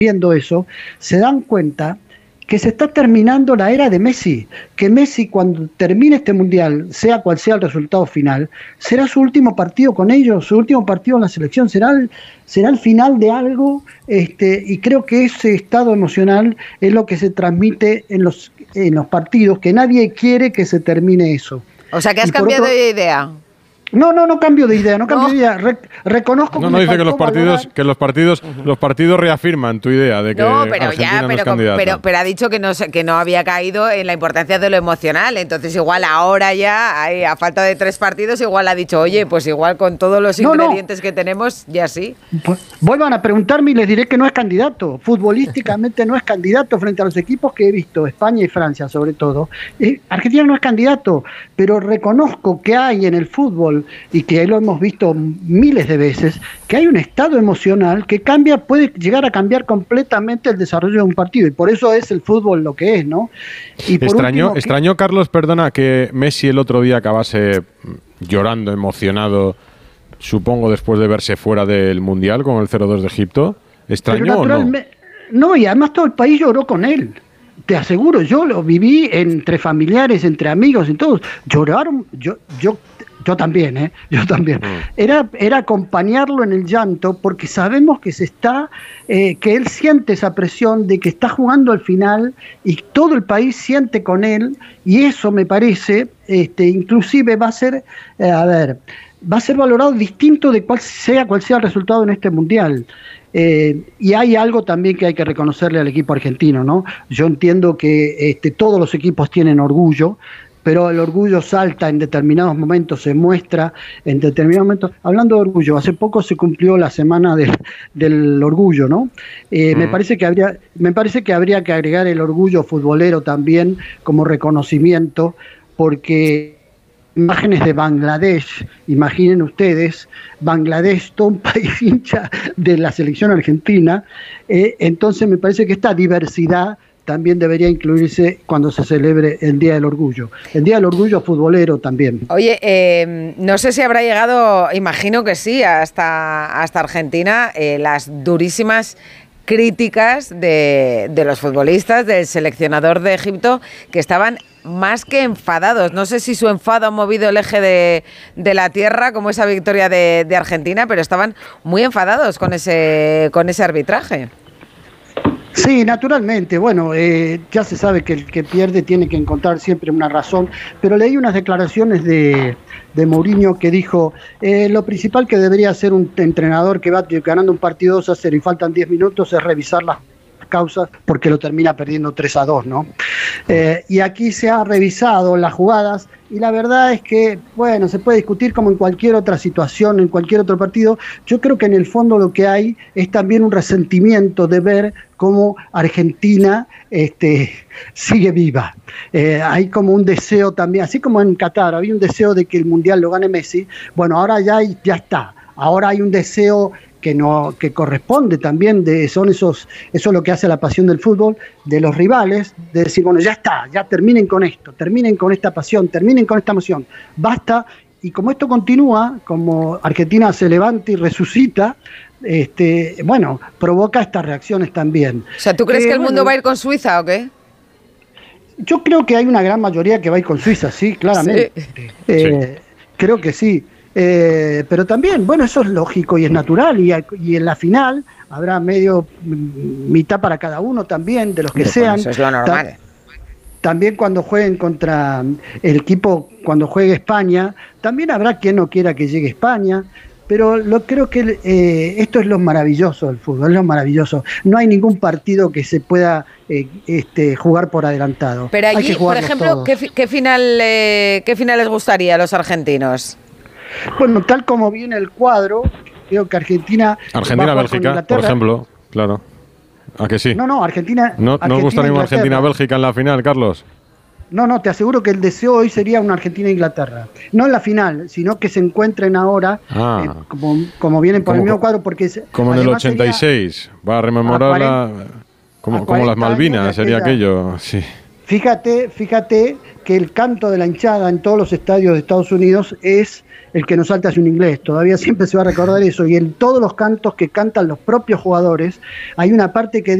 viendo eso, se dan cuenta que se está terminando la era de Messi, que Messi cuando termine este mundial, sea cual sea el resultado final, será su último partido con ellos, su último partido en la selección, será el final de algo, y creo que ese estado emocional es lo que se transmite en los partidos, que nadie quiere que se termine eso. O sea que has cambiado de idea. No cambio de idea, reconozco que dice que los partidos reafirman tu idea de que Argentina no es candidata. Pero ha dicho que no había caído en la importancia de lo emocional, entonces igual ahora ya, a falta de 3 partidos, igual ha dicho, oye, pues igual con todos los ingredientes que tenemos, ya sí. Pues, vuelvan a preguntarme y les diré que no es candidato, futbolísticamente no es candidato frente a los equipos que he visto, España y Francia sobre todo. Argentina no es candidato, pero reconozco que hay en el fútbol, y que lo hemos visto miles de veces, que hay un estado emocional que puede llegar a cambiar completamente el desarrollo de un partido, y por eso es el fútbol lo que es, ¿no? Y extrañó, Carlos, perdona, que Messi el otro día acabase llorando, emocionado, supongo después de verse fuera del Mundial con el 0-2 de Egipto. ¿Extrañó o no? No, y además todo el país lloró con él. Te aseguro, yo lo viví entre familiares, entre amigos y todos. Lloraron, yo también, yo también. Era acompañarlo en el llanto, porque sabemos que que él siente esa presión de que está jugando al final y todo el país siente con él, y eso me parece, inclusive va a ser valorado distinto de cual sea el resultado en este mundial. Y hay algo también que hay que reconocerle al equipo argentino, ¿no? Yo entiendo que todos los equipos tienen orgullo, pero el orgullo salta en determinados momentos, se muestra en determinados momentos. Hablando de orgullo, hace poco se cumplió la semana del orgullo, ¿no? Me parece que habría que agregar el orgullo futbolero también como reconocimiento, porque imágenes de Bangladesh, imaginen ustedes, Bangladesh, todo un país hincha de la selección argentina, entonces me parece que esta diversidad también debería incluirse cuando se celebre el Día del Orgullo. El Día del Orgullo futbolero también. Oye, no sé si habrá llegado, imagino que sí, hasta Argentina, las durísimas críticas de los futbolistas, del seleccionador de Egipto, que estaban más que enfadados. No sé si su enfado ha movido el eje de la tierra, como esa victoria de Argentina, pero estaban muy enfadados con ese arbitraje. Sí, naturalmente. Bueno, ya se sabe que el que pierde tiene que encontrar siempre una razón, pero leí unas declaraciones de Mourinho que dijo, lo principal que debería hacer un entrenador que va ganando un partido 2-0 y faltan 10 minutos es revisar las causas, porque lo termina perdiendo 3-2, ¿no? Y aquí se ha revisado las jugadas, y la verdad es que, bueno, se puede discutir como en cualquier otra situación, en cualquier otro partido. Yo creo que en el fondo lo que hay es también un resentimiento de ver cómo Argentina sigue viva. Hay como un deseo también, así como en Qatar había un deseo de que el Mundial lo gane Messi, bueno, ahora ya está. Ahora hay un deseo que corresponde también, eso es lo que hace la pasión del fútbol, de los rivales, de decir, bueno, ya está, ya terminen con esto, terminen con esta pasión, terminen con esta emoción, basta. Y como esto continúa, como Argentina se levanta y resucita, bueno, provoca estas reacciones también. O sea, ¿tú crees que el mundo va a ir con Suiza o qué? Yo creo que hay una gran mayoría que va a ir con Suiza, sí, claramente. Sí. Creo que sí. Pero también, bueno, eso es lógico y es natural, y en la final habrá mitad para cada uno también, de los que sean. Eso es lo normal. También cuando jueguen contra el equipo, cuando juegue España, también habrá quien no quiera que llegue España, pero creo que esto es lo maravilloso del fútbol, es lo maravilloso. No hay ningún partido que se pueda jugar por adelantado. Pero allí, por ejemplo, ¿qué final les gustaría a los argentinos? Bueno, tal como viene el cuadro, creo que Argentina-Bélgica, por ejemplo, claro. ¿A que sí? No, Argentina. ¿No os gustaría una Argentina-Bélgica en la final, Carlos? No, te aseguro que el deseo hoy sería una Argentina-Inglaterra. No en la final, sino que se encuentren ahora, como vienen por el mismo cuadro. Como en el 86, va a rememorar como las Malvinas, sería aquello, sí. Fíjate que el canto de la hinchada en todos los estadios de Estados Unidos es el que nos salta hacia un inglés. Todavía siempre se va a recordar eso. Y en todos los cantos que cantan los propios jugadores, hay una parte que